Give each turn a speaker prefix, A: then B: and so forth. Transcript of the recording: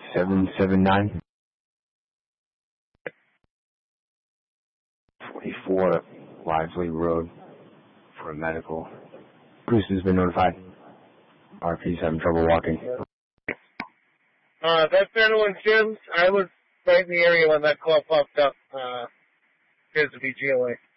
A: 779 44 Lively Road for a medical. Bruce has been notified. RP's having trouble walking.
B: That's 911 Jim's. I was right in the area when that call popped up. Appears to be GLA.